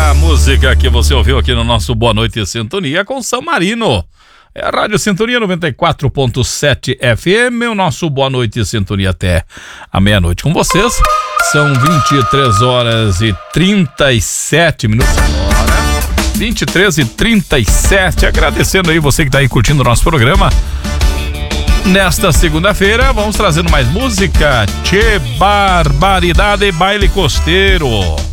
A música que você ouviu aqui no nosso Boa Noite Sintonia com San Marino. É a Rádio Sintonia 94.7 FM, o nosso Boa Noite Sintonia até a meia-noite com vocês. São 23 horas e 37 minutos agora. 23 e 37. Agradecendo aí você que está aí curtindo o nosso programa. Nesta segunda-feira, vamos trazendo mais música. Tchê, barbaridade, baile costeiro.